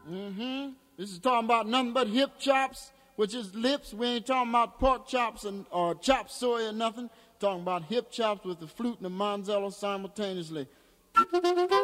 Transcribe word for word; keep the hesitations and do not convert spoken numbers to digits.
Mm-hmm. This is talking about nothing but hip chops, which is lips. We ain't talking about pork chops and or chop suey or nothing. Talking about hip chops with the flute and the manzello simultaneously.